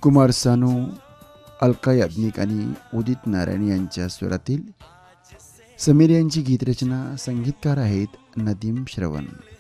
कुमार सानू, अलका याज्ञिक आणि उदित नारायण यांच्या स्वरातील समीर यांची गीतरचना, संगीतकार आहेत नदीम श्रवण.